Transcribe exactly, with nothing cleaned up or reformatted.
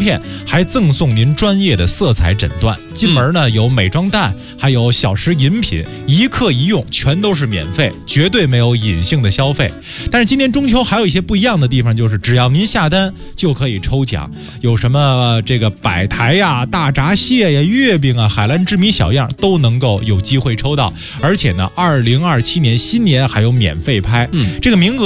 片，还赠送您专业的色彩诊断。进门呢有美妆蛋，还有小食饮品，一客一用，全都是免费，绝对没有隐性的消费。但是今年中秋还有一些不一样的地方，就是只要您下单就可以抽奖，有什么这个摆台呀、大闸蟹呀、月饼啊、海蓝之谜小样都能够有机会抽到。而且呢，二零二七年新年还有免费拍，嗯，这个名额